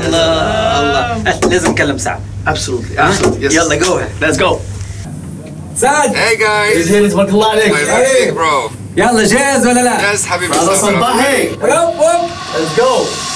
الله لازم نكلم سعد. Absolutely. Yes. يلا جو. Let's go. سعد. Hey guys. تبارك الله عليك. Hey bro. يلا جاهز ولا لا؟ Yes حبيبي. هذا صباحي. هوب. Let's go.